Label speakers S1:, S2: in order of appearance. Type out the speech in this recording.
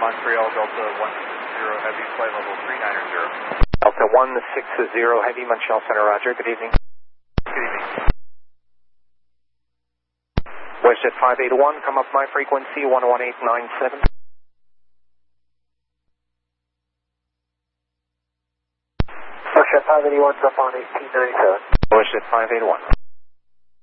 S1: Montreal, Delta 160 Heavy, flight level 390.
S2: Delta 160 Heavy, Montreal Center, roger. Good evening.
S1: Good evening.
S2: WestJet 581, come up my frequency 11897.
S3: WestJet 581, up on 1897.
S2: WestJet 581.